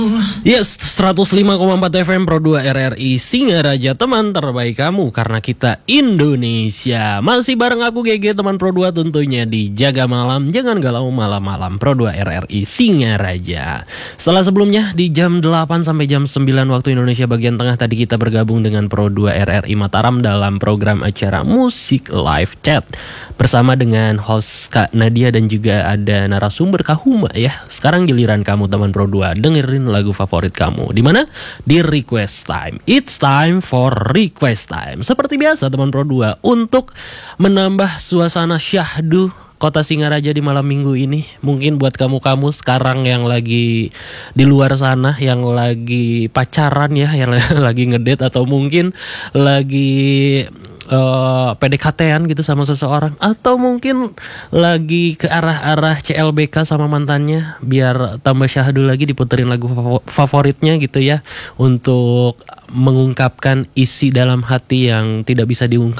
Yes, 105,4 FM Pro 2 RRI Singaraja, teman terbaik kamu karena kita Indonesia. Masih bareng aku GG, teman Pro 2 tentunya di Jaga Malam. Jangan galau malam-malam, Pro 2 RRI Singaraja. Setelah sebelumnya di jam 8 sampai jam 9 waktu Indonesia bagian tengah, tadi kita bergabung dengan Pro 2 RRI Mataram dalam program acara Musik Live Chat bersama dengan host Kak Nadia dan juga ada narasumber Kahuma ya. Sekarang giliran kamu teman Pro 2 dengerin lagu favorit kamu. Di mana? Di Request Time. It's time for Request Time. Seperti biasa teman Pro 2, untuk menambah suasana syahdu Kota Singaraja di malam minggu ini, mungkin buat kamu-kamu sekarang yang lagi di luar sana, yang lagi pacaran ya, yang lagi ngedate atau mungkin lagi PDKT-an gitu sama seseorang, atau mungkin lagi ke arah-arah CLBK sama mantannya, biar tambah syahdu lagi diputerin lagu favoritnya gitu ya, untuk mengungkapkan isi dalam hati yang tidak bisa diungkap